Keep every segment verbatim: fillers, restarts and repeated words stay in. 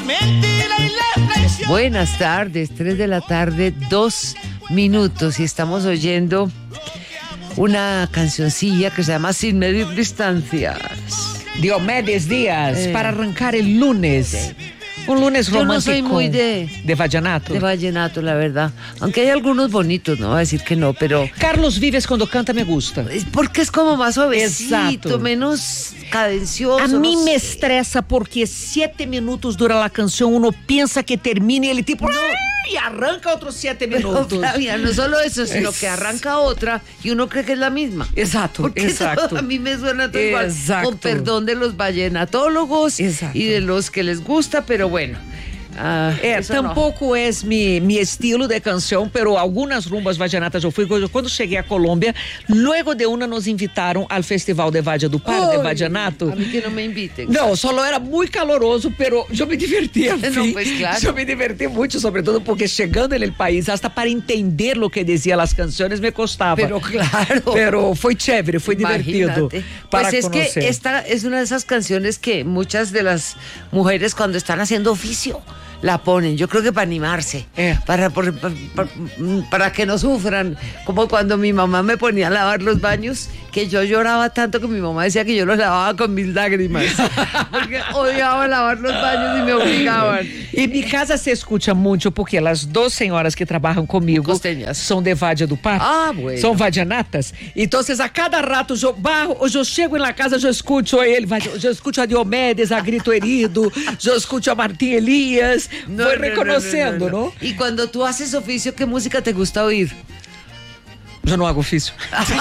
Buenas tardes, tres de la tarde, dos minutos y estamos oyendo una cancioncilla que se llama Sin Medir Distancias. Diomedes Díaz, eh. para arrancar el lunes. Sí. Un lunes romántico. Yo no soy muy de... De vallenato. De vallenato, la verdad. Aunque hay algunos bonitos, no voy a decir que no, pero... Carlos Vives cuando canta me gusta. Porque es como más suavecito, Exacto. menos cadencioso. A mí no me sé. estresa porque siete minutos dura la canción, uno piensa que termina y ele tipo... No. Y arranca otros siete minutos. Pero, Flavia, no solo eso, sino que arranca otra y uno cree que es la misma. Exacto, Porque exacto. todo, a mí me suena todo igual, Exacto. con perdón de los vallenatólogos Exacto. y de los que les gusta, pero bueno. Ah, É, eso tampouco no. é mi, mi estilo de canção, pero algumas rumbas vallenatas eu fui. Quando cheguei a Colômbia, luego de uma nos invitaram ao Festival de Valle do Par, Oi, de Vallenato. A mí que no me inviten. Não, solo era muito caloroso, pero eu me diverti, enfim. Não, pois claro. Eu me diverti muito, sobretudo porque chegando no país, hasta para entender o que dizia as canções me costava. Pero claro. Pero foi chévere, foi divertido. Imagínate. Para pues es conocer. que esta es una de esas canciones que muchas de las mujeres cuando están haciendo oficio la ponen, yo creo que para animarse, Eh. para, por- para, para, para que no sufran, como cuando mi mamá me ponía a lavar los baños, que yo lloraba tanto que mi mamá decía que yo los lavaba con mis lágrimas, porque odiaba lavar los baños y me obligaban. E em casa se escuta muito, porque as duas senhoras que trabalham comigo Costeñas. são de Valle do Par, Ah, bueno. são vadianatas. Então, a cada rato, eu, barro, eu chego na casa, eu escuto ele, eu escuto a Diomedes, a Grito Herido, eu escuto a Martim Elias, No, vou no, reconhecendo, no, no, no, não? no. Y cuando tú haces oficio, ¿qué música te gusta oír? Eu não hago ofício.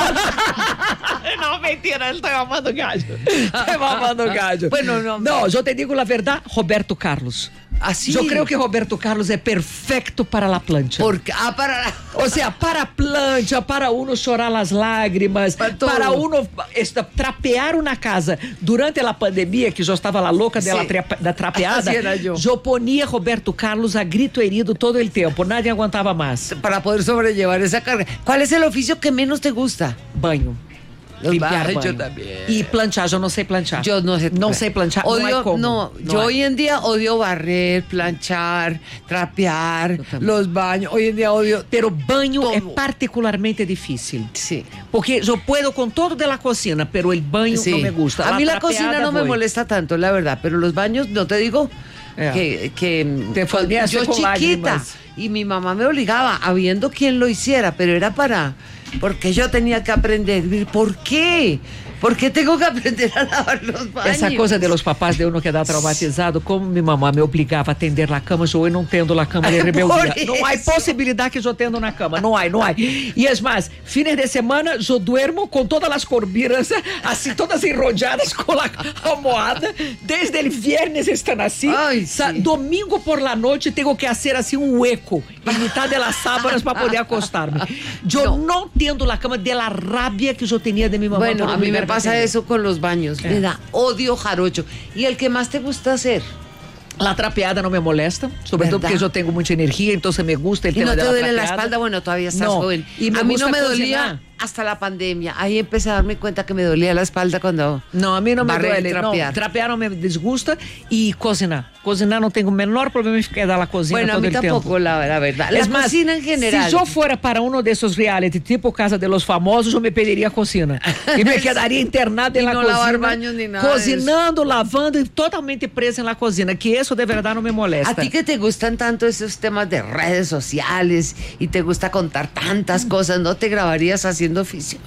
Não, mentira, ele está mamando galho. Está mamando galho. Bueno, no. Não, eu te digo a verdade, Roberto Carlos. Así. Eu creio que Roberto Carlos é perfeito para a plancha. Porque, ah, para la... O sea, para a plancha, para uno chorar as lágrimas, Para todo. para uno esta, trapear uma casa. Durante a pandemia, que eu estava lá louca dela Sí. tra- da trapeada, Así era yo. eu ponia Roberto Carlos a grito herido todo o tempo. Nadie aguantava mais. para poder sobrellevar esa carga. ¿Cuál es el oficio que menos te gusta? Banho. Los Limpiar baños, banho. yo también. E planchar, eu não sei planchar. Yo no sé. Não sei planchar, Odio, não hay como. no, No yo hay. hoy en día odio barrer, planchar, trapear, Yo también. los baños. Hoy en día odio. Pero banho Todo. é particularmente difícil. Sí. Porque eu puedo com todo de la cocina, pero el banho Sí. não me gusta. A mí la trapeada cocina no me voy. molesta tanto, la verdad, pero los baños, no te digo Yeah. que, que Te foldeaste yo con chiquita lágrimas. y mi mamá me obligaba, habiendo quien lo hiciera, pero era para, porque yo tenía que aprender. ¿Por qué? ¿Por qué tengo que aprender a lavar los baños? Essa coisa de los papás de uno quedar traumatizado, como minha mamãe me obrigava a atender na cama, eu não tendo na cama de rebeldia. Por Não há isso. possibilidade que eu tendo na cama, não há, não há. E es mais, fines de semana eu duermo com todas as corbinas, assim, todas enrolladas com a almohada, desde el viernes estão assim. Ai, Sa- sim. Domingo por la noite tenho que fazer assim um hueco em mitad de las sábanas para poder acostar-me. Eu No. não tendo na cama de la rabia que eu tinha de minha mamãe. Bueno, por a mí me obligarme pasa atender. eso con los baños. Me da odio jarocho. ¿Y el que más te gusta hacer? La trapeada não me molesta, sobretudo ¿Verdad? porque eu tenho muita energia, então me gusta el ¿Y tema no te de la duele la trapeada. espalda? Bueno, todavía estás No, joven. y me a mí no gusta me dolía cocinar. hasta la pandemia. Ahí empecé a darme cuenta que me dolía la espalda cuando... Não, a mim não me barrer y duele. trapear. Não, trapear não me desgusta e cozinhar. Cozinhar não tenho o menor problema em ficar na cozinha Bueno, a todo mí el tampoco, tempo. la, la verdad. La Es más, cocina en general. se eu fora para um desses reality, tipo Casa de los Famosos, eu me perderia a cocina. E me quedaria internada Y na no cozinha. lavar baños ni nada de cozinando, lavando e totalmente presa na cozinha. Que isso de verdade não me molesta. A ti que te gustan tanto esos temas de redes sociales y te gusta contar tantas cosas, ¿no te grabarías haciendo oficio?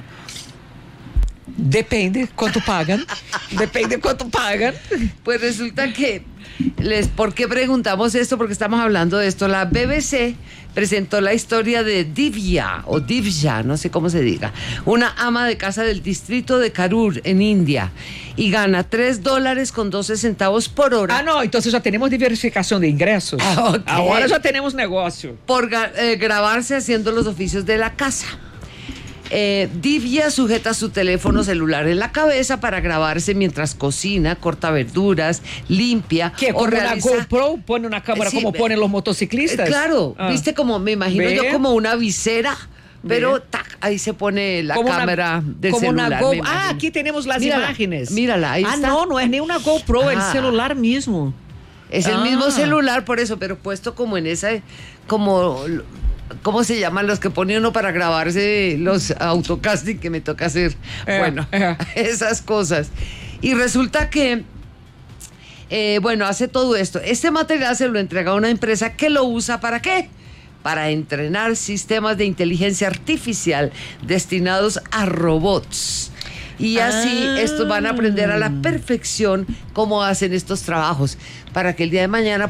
Depende quanto pagam. Depende quanto pagam. Pues resulta que, les, ¿por qué preguntamos esto? Porque estamos hablando de esto. La B B C presentó la historia de Divya, o Divya, no sé cómo se diga, una ama de casa del distrito de Karur, en India, y gana tres dólares con doce centavos por hora. Ah, não, então já temos diversificação de ingressos. Ah, ok. Agora já temos negócio. Por ga- eh, grabarse haciendo los oficios de la casa. Eh, Divya sujeta su teléfono celular en la cabeza para grabarse mientras cocina, corta verduras, limpia Que o como realiza... una GoPro pone una cámara Sí, como ve- ponen los Eh, motociclistas. claro, Ah. viste como, me imagino Ve. yo como una visera, pero Ve. tac, ahí se pone la Como una- cámara del como celular. una Go- me imagino. Ah, aquí tenemos las Mírala, imágenes. Mírala, ahí ah, está. no, no es ni una GoPro, Ah. el celular mismo. Es el Ah. mismo celular, por eso, pero puesto como en esa, como, ¿cómo se llaman los que pone uno para grabarse los autocasting que me toca hacer? Eh, bueno, eh. esas cosas. Y resulta que, eh, bueno, hace todo esto. Este material se lo entrega a una empresa que lo usa ¿para qué? Para entrenar sistemas de inteligencia artificial destinados a robots. Y así Ah. estos van a aprender a la perfección cómo hacen estos trabajos, para que el día de mañana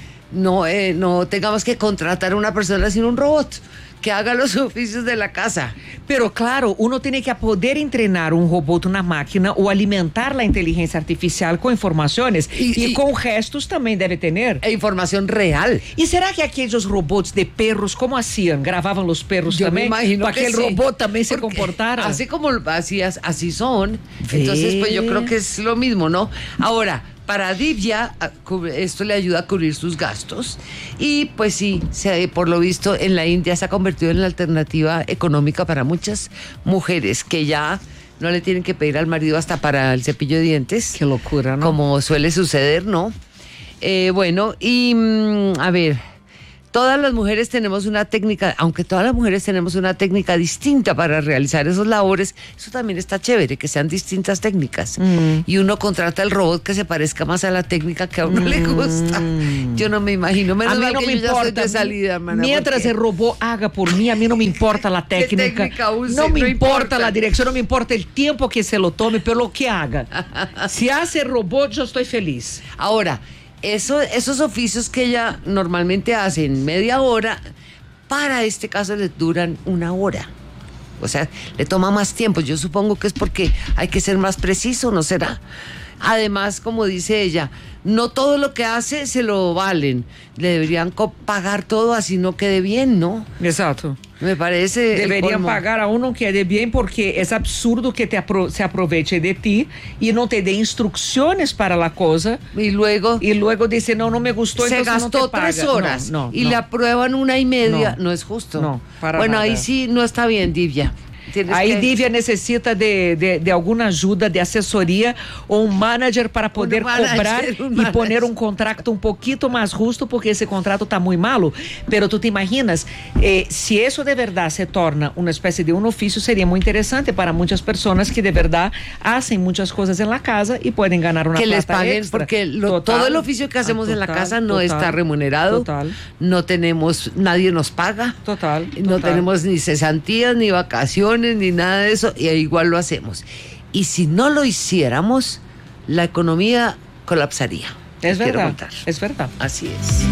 no, eh, no tengamos que contratar a una persona sino un robot que haga los oficios de la casa. Pero claro, uno tiene que poder entrenar un robot, una máquina o alimentar la inteligencia artificial con informaciones y, Y- y- con gestos también debe tener. E información real. ¿Y será que aquellos robots de perros, cómo hacían? ¿Grababan los perros Yo me también? imagino para que, que el sí. robot también se Porque comportara. Así como así, así son. Ve. Entonces, pues yo creo que es lo mismo, ¿no? Ahora, para Divya, a- cu- esto le ayuda a cubrir sus gastos. Y pues sí, se, por lo visto, en la India se ha convertido en la alternativa económica para muchas mujeres que ya no le tienen que pedir al marido hasta para el cepillo de dientes. Qué locura, ¿no? Como suele suceder, ¿no? Eh, bueno, y mm, a ver, todas las mujeres tenemos una técnica, aunque todas las mujeres tenemos una técnica distinta para realizar esos labores, eso también está chévere, que sean distintas técnicas. Mm. Y uno contrata el robot que se parezca más a la técnica que a uno le gusta. Yo no me imagino, menos A mí mal no que me yo ya estoy importa. de salida, hermana. Mientras porque- el robot haga por mí, a mí no me importa la ¿Qué técnica. técnica use? No me No importa, importa. la dirección, no me importa el tiempo que se lo tome, pero lo que haga. Si hace el robot, yo estoy feliz. Ahora, eso, esos oficios que ella normalmente hace en media hora, para este caso les duran una hora. O sea, le toma más tiempo. Yo supongo que es porque hay que ser más preciso, ¿no será? Además, como dice ella, no todo lo que hace se lo valen. Le deberían co- pagar todo así no quede bien, ¿no? Exacto. Me parece. el Deberían colmo. pagar a uno que de bien porque es absurdo que te apro- se aproveche de ti y no te dé instrucciones para la cosa Y luego y luego dice, no, no me gustó, se entonces no te gastó paga. tres horas No, no, y no. le aprueban una y media. No. No, es justo. No, para bueno, nada. ahí sí no está bien, Divya. Tienes Aí que- Divya necessita de, de, de alguma ajuda, de assessoria ou um manager para poder manager, cobrar um e manager. poner um contrato um pouquinho mais justo, porque esse contrato está muito malo. Pero tu te imaginas, eh, se isso de verdade se torna uma espécie de um ofício, seria muito interessante para muitas pessoas que de verdade fazem muitas coisas na casa e podem ganhar uma que les plata paguen, extra. porque lo- Total. todo el oficio que hacemos Ah, en la total, casa no total, está remunerado, Total, no tenemos, nadie nos paga, total. no total. tenemos ni cesantías, ni vacaciones, ni nada de eso, y igual lo hacemos. Y si no lo hiciéramos, la economía colapsaría. Es Quiero verdad, contar. es verdad. Así es.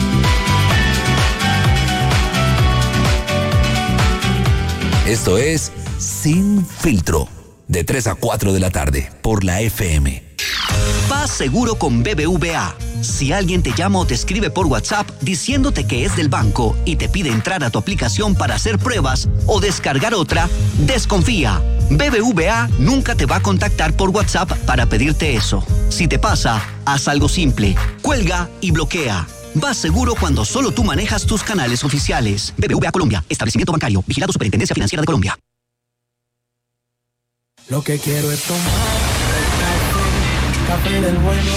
Esto es Sin Filtro, de tres a cuatro de la tarde, por la F M. Paz seguro con B B V A. Si alguien te llama o te escribe por WhatsApp diciéndote que es del banco y te pide entrar a tu aplicación para hacer pruebas o descargar otra, desconfía. B B V A nunca te va a contactar por WhatsApp para pedirte eso. Si te pasa, haz algo simple. Cuelga y bloquea. Vas seguro cuando solo tú manejas tus canales oficiales. B B V A Colombia, establecimiento bancario, vigilado Superintendencia Financiera de Colombia. Lo que quiero es tomar café, café del bueno.